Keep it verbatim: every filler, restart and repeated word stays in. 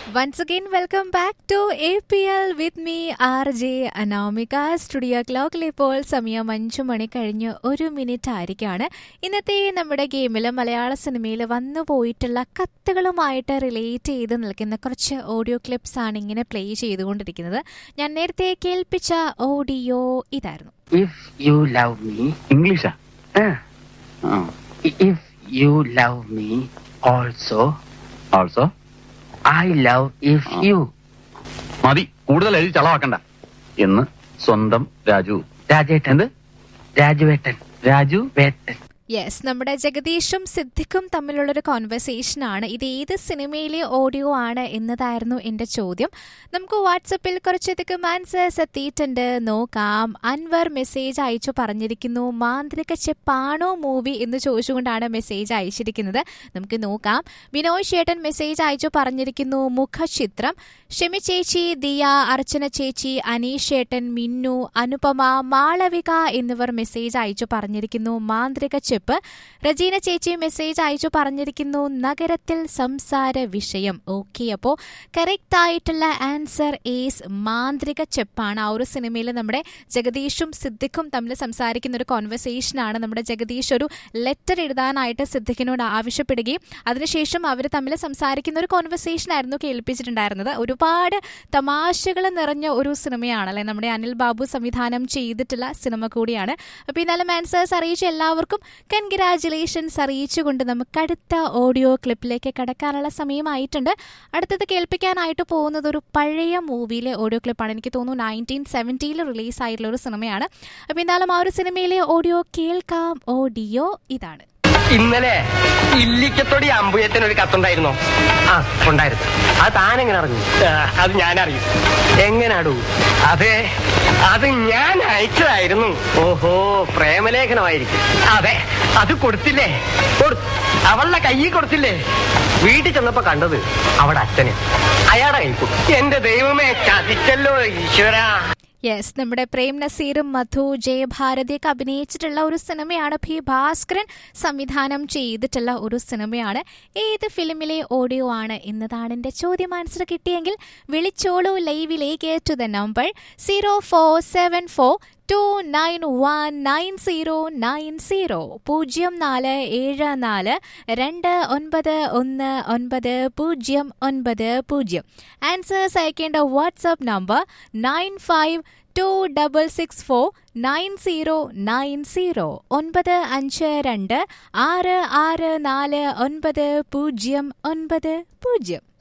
Once again, welcome back to A P L with me, R J Anamika. Studio ക്ലോക്കിൽ ഇപ്പോൾ സമയം അഞ്ചു മണി കഴിഞ്ഞ് ഒരു മിനിറ്റ് ആയിരിക്കുകയാണ്. ഇന്നത്തെ നമ്മുടെ ഗെയിമിൽ മലയാള സിനിമയിൽ വന്നു പോയിട്ടുള്ള കത്തുകളുമായിട്ട് റിലേറ്റ് ചെയ്ത് നിൽക്കുന്ന കുറച്ച് ഓഡിയോ ക്ലിപ്സ് ആണ് ഇങ്ങനെ പ്ലേ ചെയ്തുകൊണ്ടിരിക്കുന്നത്. ഞാൻ നേരത്തെ കേൾപ്പിച്ച ഓഡിയോ ഇതായിരുന്നു. If you love me, ഇംഗ്ലീഷാ? if you love me also, also I love if you. മതി, കൂടുതൽ എഴുതി ചളവാക്കണ്ട എന്ന് സ്വന്തം രാജു. രാജേട്ടൻ. എന്ത്? രാജുവേട്ടൻ. രാജു വേട്ടൻ. യെസ്, നമ്മുടെ ജഗദീഷും സിദ്ദിഖും തമ്മിലുള്ളൊരു കോൺവെർസേഷൻ ആണ്. ഇത് ഏത് സിനിമയിലെ ഓഡിയോ ആണ് എന്നതായിരുന്നു എൻ്റെ ചോദ്യം. നമുക്ക് വാട്സപ്പിൽ കുറച്ചധികം ആൻസേഴ്സ് എത്തിയിട്ടുണ്ട്, നോക്കാം. അൻവർ മെസ്സേജ് അയച്ചു പറഞ്ഞിരിക്കുന്നു മാന്ത്രിക ചെപ്പാണോ മൂവി എന്ന് ചോദിച്ചുകൊണ്ടാണ് മെസ്സേജ് അയച്ചിരിക്കുന്നത്. നമുക്ക് നോക്കാം. ബിനോയ് ചേട്ടൻ മെസ്സേജ് അയച്ചു പറഞ്ഞിരിക്കുന്നു മുഖചിത്രം. ഷെമി ചേച്ചി, ദിയ, അർച്ചന ചേച്ചി, അനീഷ് ചേട്ടൻ, മിന്നു, അനുപമ, മാളവിക എന്നിവർ മെസ്സേജ് അയച്ചു പറഞ്ഞിരിക്കുന്നു മാന്ത്രിക ചെപ്പ്. റജീന ചേച്ചി മെസ്സേജ് അയച്ചു പറഞ്ഞിരിക്കുന്നു നഗരത്തിൽ സംസാര വിഷയം. ഓക്കെ, അപ്പോൾ കറക്റ്റ് ആയിട്ടുള്ള ആൻസർ ഈസ് മാന്ത്രിക ചെപ്പാണ്. ആ ഒരു സിനിമയിൽ നമ്മുടെ ജഗദീഷും സിദ്ദിഖും തമ്മിൽ സംസാരിക്കുന്ന ഒരു കോൺവെർസേഷൻ ആണ്. നമ്മുടെ ജഗദീഷ് ഒരു ലെറ്റർ എഴുതാനായിട്ട് സിദ്ദിഖിനോട് ആവശ്യപ്പെടുകയും അതിനുശേഷം അവർ തമ്മിൽ സംസാരിക്കുന്ന ഒരു കോൺവെർസേഷൻ ആയിരുന്നു കേൾപ്പിച്ചിട്ടുണ്ടായിരുന്നത്. ഒരുപാട് തമാശകൾ നിറഞ്ഞ ഒരു സിനിമയാണല്ലേ, നമ്മുടെ അനിൽ ബാബു സംവിധാനം ചെയ്തിട്ടുള്ള സിനിമ കൂടിയാണ്. അപ്പോൾ ഇന്നാലും ആൻസേഴ്സ് അറിയിച്ച എല്ലാവർക്കും കൺഗ്രാജുലേഷൻസ് അറിയിച്ചുകൊണ്ട് നമുക്ക് അടുത്ത ഓഡിയോ ക്ലിപ്പിലേക്ക് കടക്കാനുള്ള സമയമായിട്ടുണ്ട്. അടുത്തത് കേൾപ്പിക്കാനായിട്ട് പോകുന്നത് ഒരു പഴയ മൂവിയിലെ ഓഡിയോ ക്ലിപ്പാണ്. എനിക്ക് തോന്നുന്നു നയൻറ്റീൻ സെവൻറ്റിയിൽ റിലീസായിട്ടുള്ള ഒരു സിനിമയാണ്. അപ്പോൾ എന്നാലും ആ ഒരു സിനിമയിലെ ഓഡിയോ കേൾക്കാം. ഓഡിയോ ഇതാണ്. ഇന്നലെ ഇല്ലിക്കത്തോടി അമ്പുയത്തിന് ഒരു കത്തുണ്ടായിരുന്നോ? ആ, ഉണ്ടായിരുന്നു. അത് താനെങ്ങനെ അറിഞ്ഞു? അത് ഞാനറിയും. എങ്ങനാടൂ? അതെ, അത് ഞാൻ അയച്ചതായിരുന്നു. ഓഹോ, പ്രേമലേഖനമായിരിക്കും. അതെ, അത് കൊടുത്തില്ലേ? അവളുടെ കയ്യിൽ കൊടുത്തില്ലേ? വീട്ടിൽ ചെന്നപ്പോ കണ്ടത് അവിടെ അച്ഛന്, അയാളുടെ കൈ കൊടുത്തു. എന്റെ ദൈവമേ, ചതിച്ചല്ലോ ഈശ്വര. യെസ്, നമ്മുടെ പ്രേം നസീറും മധു ജയഭാരതിയൊക്കെ അഭിനയിച്ചിട്ടുള്ള ഒരു സിനിമയാണ്. പി ഭാസ്കരൻ സംവിധാനം ചെയ്തിട്ടുള്ള ഒരു സിനിമയാണ്. ഏത് ഫിലിമിലെ ഓഡിയോ ആണ് എന്നതാണ് എൻ്റെ ചോദ്യം. ആൻസർ കിട്ടിയെങ്കിൽ വിളിച്ചോളൂ ലൈവിലേക്ക് to the number zero four seven four to nine one nine zero nine zero പൂജ്യം നാല് ഏഴ് നാല് രണ്ട് ഒൻപത് ഒന്ന് ഒൻപത് പൂജ്യം ഒൻപത് പൂജ്യം. ആൻസേഴ്സ് അയക്കേണ്ട WhatsApp number nine five to double six four nine zero nine zero ഒൻപത് അഞ്ച് രണ്ട് ആറ് ആറ് നാല് ഒൻപത് പൂജ്യം ഒൻപത് പൂജ്യം.